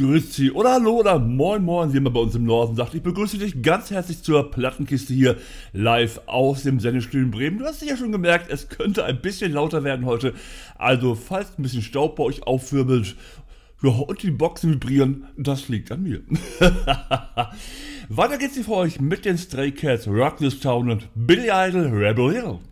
Grüezi oder Hallo oder Moin Moin, wie man bei uns im Norden sagt. Ich begrüße dich ganz herzlich zur Plattenkiste hier live aus dem Sendestudio in Bremen. Du hast ja schon gemerkt, es könnte ein bisschen lauter werden heute. Also falls ein bisschen Staub bei euch aufwirbelt, ja, und die Boxen vibrieren, das liegt an mir. Weiter geht's hier für euch mit den Stray Cats, Rock This Town und Billy Idol, Rebel Hill.